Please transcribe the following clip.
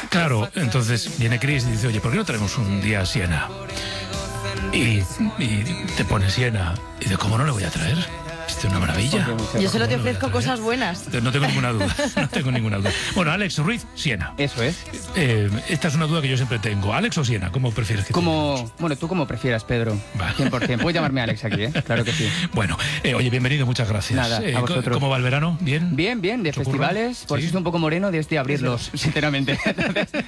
Claro, entonces viene Chris y dice, oye, ¿por qué no traemos un día a Siena? Y te pone Siena. Y dice, ¿cómo no le voy a traer? Esto es una maravilla. Yo solo te ofrezco cosas buenas. No tengo ninguna duda, no tengo ninguna duda. Bueno, Alex Ruiz, Siena. Eso es. Esta es una duda que yo siempre tengo. ¿Alex o Siena? ¿Cómo prefieres que te Bueno, tú como prefieras, Pedro. Vale. 100%. Puedes llamarme Alex aquí, ¿eh? Claro que sí. Bueno, oye, bienvenido, muchas gracias. Nada, a vosotros. ¿Cómo va el verano? ¿Bien? Bien, de ¿Te ocurre? festivales. Por Sí. eso estoy un poco moreno desde abrirlos, sinceramente.